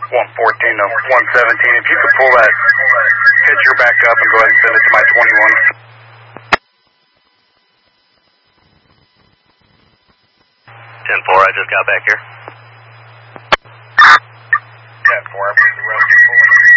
114 to 117. If you could pull that picture back up and go ahead and send it to my 21. 10-4, I just got back here. 10-4, I believe the rest is pulling.